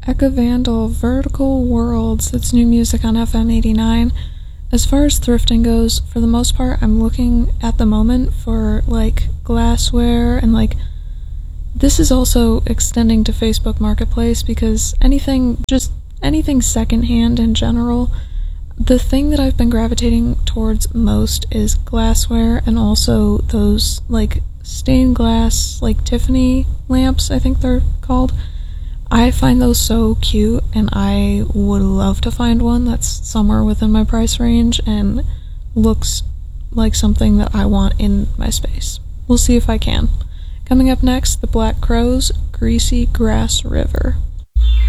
Eka Vandal, Vertical Worlds. That's new music on FM 89. As far as thrifting goes, for the most part, I'm looking at the moment for, like, glassware and, like, this is also extending to Facebook Marketplace because anything secondhand in general, the thing that I've been gravitating towards most is glassware and also those, like, stained glass, like, Tiffany lamps, I think they're called. I find those so cute, and I would love to find one that's somewhere within my price range and looks like something that I want in my space. We'll see if I can. Coming up next, The Black Crowes, Greasy Grass River.